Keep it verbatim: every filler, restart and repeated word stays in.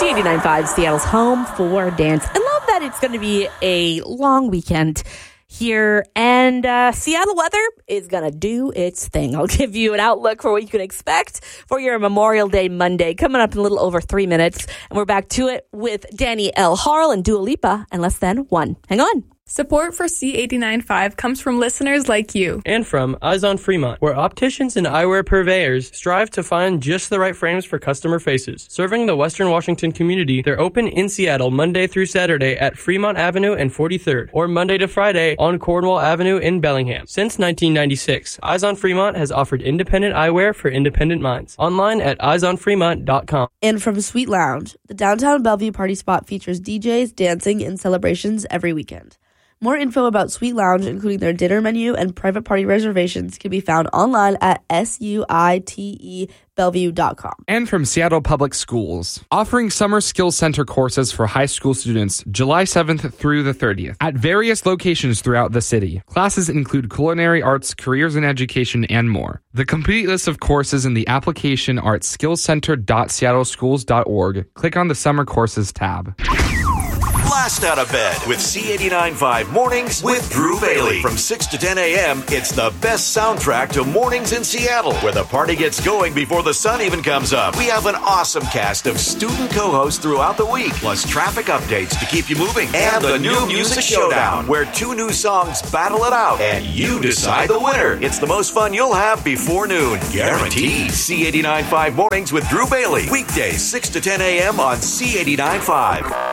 C eighty-nine point five, Seattle's home for dance. I love that it's going to be a long weekend here, and uh, Seattle weather is going to do its thing. I'll give you an outlook for what you can expect for your Memorial Day Monday coming up in a little over three minutes. And we're back to it with Danny L. Harl and Dua Lipa in less than one. Hang on. Support for C eighty-nine point five comes from listeners like you. And from Eyes on Fremont, where opticians and eyewear purveyors strive to find just the right frames for customer faces. Serving the Western Washington community, they're open in Seattle Monday through Saturday at Fremont Avenue and forty-third, or Monday to Friday on Cornwall Avenue in Bellingham. Since nineteen ninety-six, Eyes on Fremont has offered independent eyewear for independent minds. Online at eyes on fremont dot com. And from Sweet Lounge, the downtown Bellevue party spot features D Js, dancing, and celebrations every weekend. More info about Sweet Lounge, including their dinner menu and private party reservations, can be found online at suite bellevue dot com. And from Seattle Public Schools, offering Summer Skills Center courses for high school students July seventh through the thirtieth at various locations throughout the city. Classes include culinary arts, careers in education, and more. The complete list of courses in the application are at skills center dot seattle schools dot org. Click on the Summer Courses tab. Blast out of bed with C eighty-nine point five Mornings with Drew Bailey. From six to ten a.m., it's the best soundtrack to mornings in Seattle, where the party gets going before the sun even comes up. We have an awesome cast of student co-hosts throughout the week, plus traffic updates to keep you moving, and the new Music Showdown, where two new songs battle it out, and you decide the winner. It's the most fun you'll have before noon, guaranteed. C eighty-nine point five Mornings with Drew Bailey, weekdays six to ten a.m. on C eighty-nine point five.